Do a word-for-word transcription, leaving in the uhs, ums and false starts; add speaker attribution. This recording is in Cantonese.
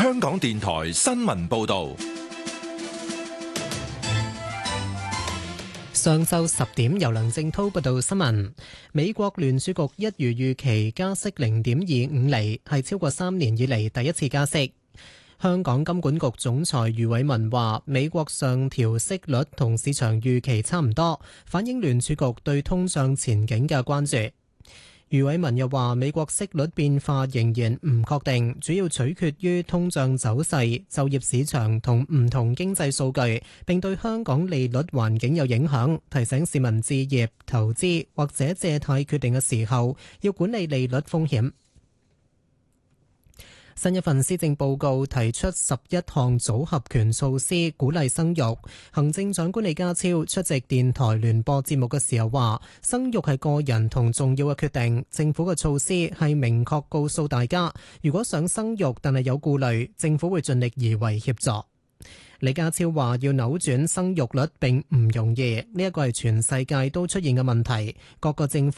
Speaker 1: 香港電台新聞報道。
Speaker 2: 上晝十點，由梁正濤報道新聞。美國聯儲局一如預期加息零點二五厘，係超過三年以嚟第一次加息。香港金管局總裁余偉文話，美國上調息率同市場預期差唔多，反映聯儲局對通脹前景嘅關注。余偉文又話，美國息率變化仍然唔確定，主要取決於通脹走勢、就業市場同唔同經濟數據，並對香港利率環境有影響。提醒市民置業、投資或者借貸決定嘅時候，要管理利率風險。新一份施政報告提出十一項組合拳措施，鼓勵生育。行政長官李家超出席電台聯播節目嘅時候話，生育係個人同重要嘅決定，政府嘅措施係明確告訴大家，如果想生育但係有顧慮，政府會盡力而為協助。李家超話，要扭轉生育率並唔容易，呢一個係全世界都出現嘅問題，各個政府